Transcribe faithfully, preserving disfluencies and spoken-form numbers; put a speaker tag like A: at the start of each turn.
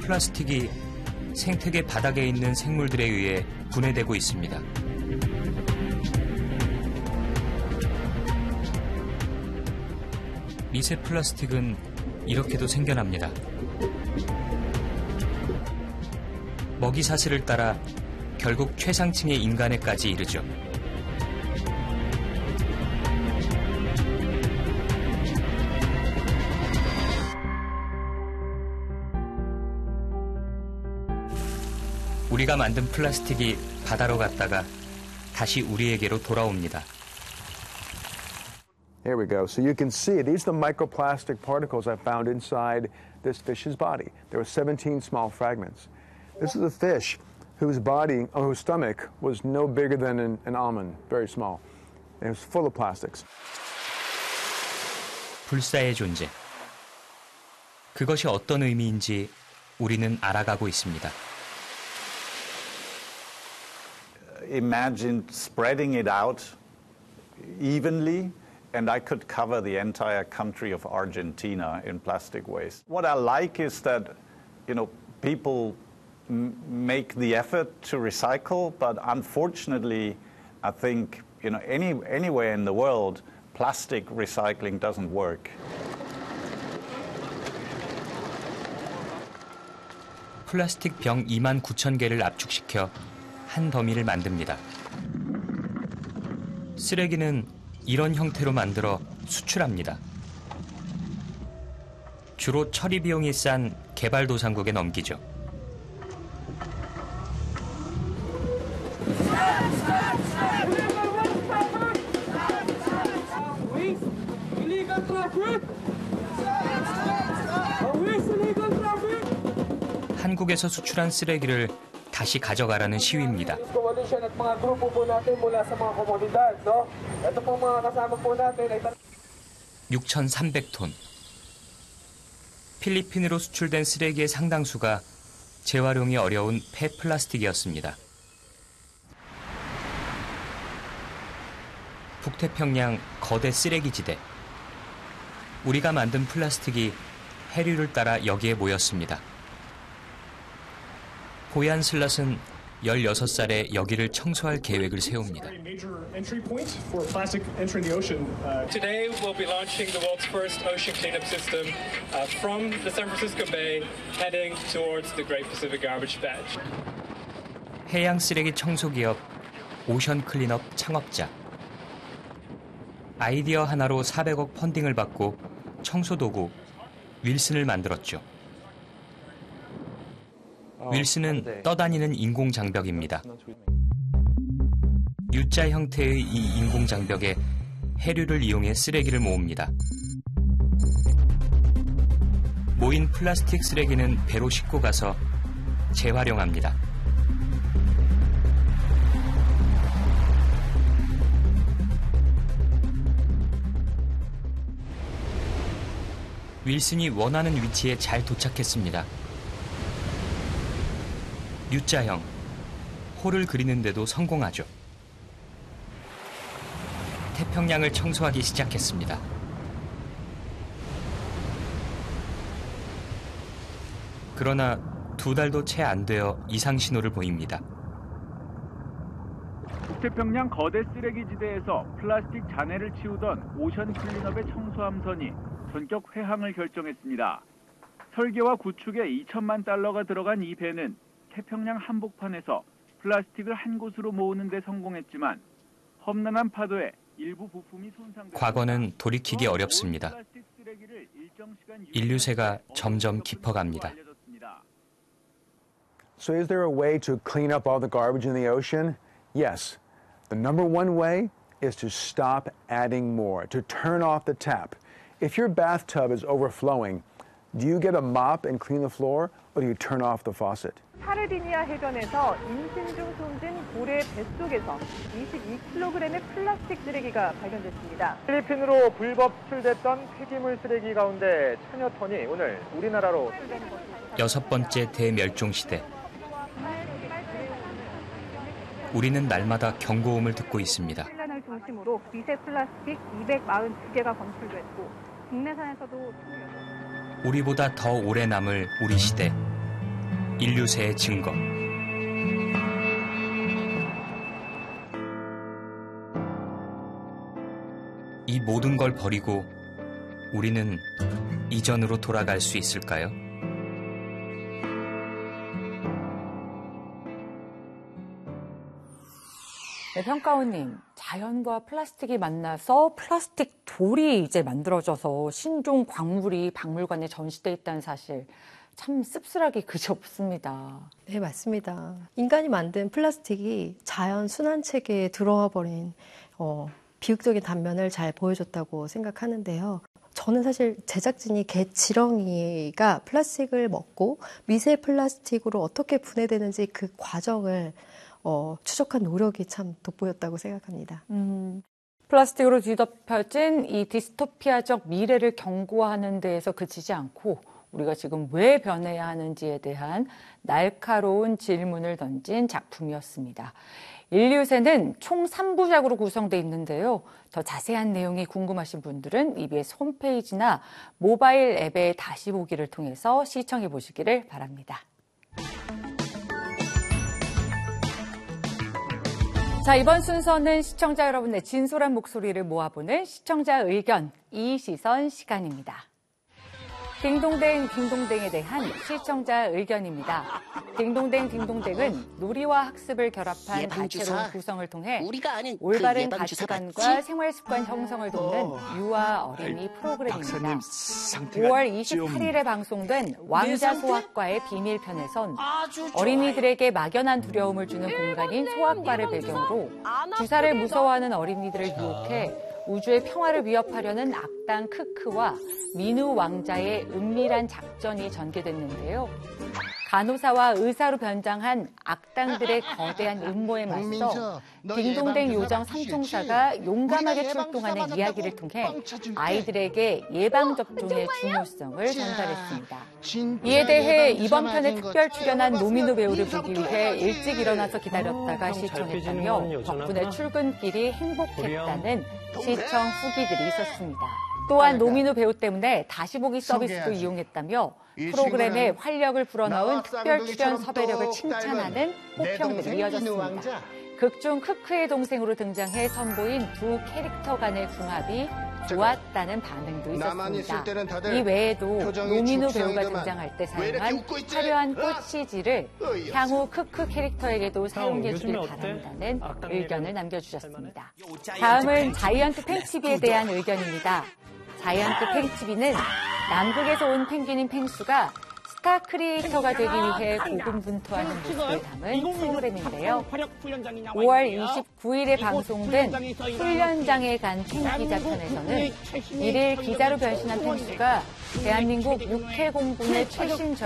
A: 플라스틱이 생태계 바닥에 있는 생물들에 의해 분해되고 있습니다. 미세 플라스틱은 이렇게도 생겨납니다. 먹이 사슬을 따라 결국 최상층의 인간에까지 이르죠. 우리가 만든 플라스틱이 바다로 갔다가 다시 우리에게로 돌아옵니다.
B: Here we go. So you can see these are the microplastic particles I found inside this fish's body. There were seventeen small fragments. This is a fish whose body, or whose stomach, was no bigger than an, an almond, very small. It was full of plastics.
A: 불사의 존재. 그것이 어떤 의미인지 우리는 알아가고 있습니다.
C: Imagine spreading it out evenly, and I could cover the entire country of Argentina in plastic waste. What I like is that, you know, people m- make the effort to recycle, but unfortunately, I think, you know, any, anywhere in the world, plastic recycling doesn't work.
A: 플라스틱 병 이만 구천 개를 압축시켜 한 더미를 만듭니다. 쓰레기는 이런 형태로 만들어 수출합니다. 주로 처리 비용이 싼 개발도상국에 넘기죠. 한국에서 수출한 쓰레기를 다시 가져가라는 시위입니다. 육천삼백 톤. 필리핀으로 수출된 쓰레기의 상당수가 재활용이 어려운 폐플라스틱이었습니다. 북태평양 거대 쓰레기지대. 우리가 만든 플라스틱이 해류를 따라 여기에 모였습니다. 보얀 슬랏은 열여섯 살에 여기를 청소할 계획을 세웁니다.
D: Today we'll be launching the world's first ocean cleanup system uh, from the San Francisco Bay heading towards the Great Pacific Garbage Patch.
A: 해양 쓰레기 청소 기업 오션 클린업 창업자. 아이디어 하나로 사백억 펀딩을 받고 청소 도구 윌슨을 만들었죠. 윌슨은 떠다니는 인공장벽입니다. U자 형태의 이 인공장벽에 해류를 이용해 쓰레기를 모읍니다. 모인 플라스틱 쓰레기는 배로 싣고 가서 재활용합니다. 윌슨이 원하는 위치에 잘 도착했습니다. U자형, 홀을 그리는데도 성공하죠. 태평양을 청소하기 시작했습니다. 그러나 두 달도 채 안 되어 이상 신호를 보입니다.
E: 북태평양 거대 쓰레기지대에서 플라스틱 잔해를 치우던 오션 클린업의 청소함선이 전격 회항을 결정했습니다. 설계와 구축에 이천만 달러가 들어간 이 배는 태평양 한복판에서 플라스틱을 한 곳으로 모으는 데 성공했지만 험난한 파도에 일부 부품이 손상됐습니다.
A: 과거는 돌이키기 어렵습니다. 인류세가 점점 깊어갑니다.
B: So is there a way to clean up all the garbage in the ocean? Yes. The number one way is to stop adding more, to turn off the tap. If your bathtub is overflowing, do you get a mop and clean the floor, or do you turn off the faucet?
F: 사르디니아 해변에서 임신 중 숨진 고래 뱃속에서 이십이 킬로그램의 플라스틱 쓰레기가 발견됐습니다.
G: 필리핀으로 불법 수출됐던 폐기물 쓰레기 가운데 천여 톤이 오늘 우리나라로 수출되는 것입니다.
A: 여섯 번째 대멸종 시대. 우리는 날마다 경고음을 듣고 있습니다.
F: 핀란을 중심으로 미세 플라스틱 이백사십이 개가 검출됐고 국내산에서도
A: 우리보다 더 오래 남을 우리 시대. 인류세의 증거. 이 모든 걸 버리고 우리는 이전으로 돌아갈 수 있을까요?
H: 네, 평가원님, 자연과 플라스틱이 만나서 플라스틱 돌이 이제 만들어져서 신종 광물이 박물관에 전시돼 있다는 사실 참 씁쓸하기 그지없습니다.
I: 네, 맞습니다. 인간이 만든 플라스틱이 자연 순환 체계에 들어와 버린 어, 비극적인 단면을 잘 보여줬다고 생각하는데요. 저는 사실 제작진이 개 지렁이가 플라스틱을 먹고 미세 플라스틱으로 어떻게 분해되는지 그 과정을 어, 추적한 노력이 참 돋보였다고 생각합니다.
H: 음, 플라스틱으로 뒤덮여진 이 디스토피아적 미래를 경고하는 데에서 그치지 않고 우리가 지금 왜 변해야 하는지에 대한 날카로운 질문을 던진 작품이었습니다. 인류세는 총 삼 부작으로 구성되어 있는데요. 더 자세한 내용이 궁금하신 분들은 이비에스 홈페이지나 모바일 앱의 다시 보기를 통해서 시청해 보시기를 바랍니다. 자, 이번 순서는 시청자 여러분의 진솔한 목소리를 모아보는 시청자 의견 이시선 시간입니다. 딩동댕 딩동댕에 대한 시청자 의견입니다. 딩동댕 딩동댕은 놀이와 학습을 결합한 다채로운 구성을 통해 올바른
J: 그
H: 가치관과 생활습관 형성을 돕는 유아 어린이 프로그램입니다. 오월 이십팔일에 방송된 왕자 소아과의 비밀편에선 어린이들에게 막연한 두려움을 주는 공간인 소아과를 배경으로 주사를 무서워하는 어린이들을 유혹해 우주의 평화를 위협하려는 악당 크크와 민우 왕자의 은밀한 작전이 전개됐는데요. 간호사와 의사로 변장한 악당들의 거대한 음모에 맞서 딩동댕 요정 상종사가 용감하게 출동하는 이야기를 통해 아이들에게 예방접종의 중요성을 전달했습니다. 이에 대해 이번 편에 특별 출연한 노민우 배우를 보기 위해 일찍 일어나서 기다렸다가 시청했다며 덕분에 출근길이 행복했다는 시청 후기들이 있었습니다. 또한 노민우 배우 때문에 다시 보기 서비스도 이용했다며 프로그램에 활력을 불어넣은 특별 출연 섭외력을 칭찬하는 호평들이 이어졌습니다. 극중 크크의 동생으로 등장해 선보인 두 캐릭터 간의 궁합이 좋았다는 반응도 있었습니다. 이 외에도 노민우 배우가 등장할 때 사용한 화려한 꽃 씨지를 향후 크크 캐릭터에게도 사용해주길 바란다는 의견을 남겨주셨습니다. 다음은 자이언트 팽치비에 대한 의견입니다. 자이언트 팽치비는 남극에서 온 펭귄인 펭수가 스타 크리에이터가 되기 위해 고군분투하는 모습을 담은 프로그램인데요. 오월 이십구일에 방송된 훈련장에 간 펭기자 편에서는 일일 기자로 변신한 펭수가 대한민국 육해공군의 최신